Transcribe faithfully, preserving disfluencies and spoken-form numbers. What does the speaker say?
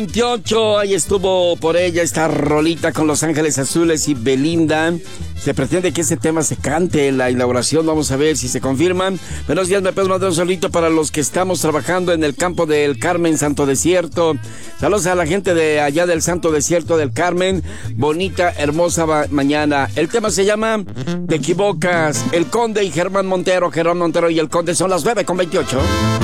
veintiocho, ahí estuvo por ella esta rolita con Los Ángeles Azules y Belinda. Se pretende que ese tema se cante en la inauguración, vamos a ver si se confirman. Buenos días, me puedes mandar un solito para los que estamos trabajando en el campo del Carmen, Santo Desierto. Saludos a la gente de allá del Santo Desierto del Carmen. Bonita, hermosa mañana. El tema se llama Te equivocas. El Conde y Germán Montero, Germán Montero y el Conde son las nueve con veintiocho.